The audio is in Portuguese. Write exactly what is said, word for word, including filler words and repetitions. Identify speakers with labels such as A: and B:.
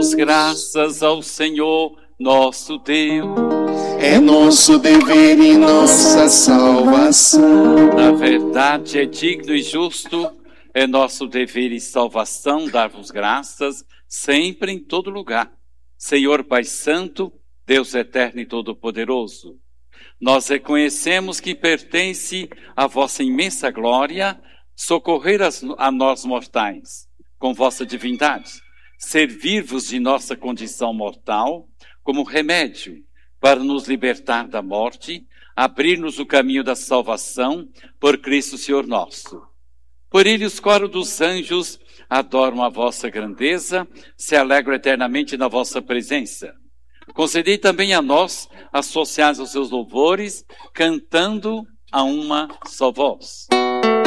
A: Demos graças ao Senhor, nosso Deus.
B: É nosso dever e nossa salvação.
A: Na verdade, é digno e justo, é nosso dever e salvação dar-vos graças, sempre em todo lugar. Senhor Pai Santo, Deus eterno e todo-poderoso, nós reconhecemos que pertence à vossa imensa glória socorrer as, a nós mortais, com vossa divindade, servir-vos de nossa condição mortal como remédio para nos libertar da morte, abrir-nos o caminho da salvação por Cristo Senhor nosso. Por ele os coros dos anjos adoram a vossa grandeza, se alegram eternamente na vossa presença. Concedei também a nós, associados aos seus louvores, cantando a uma só voz.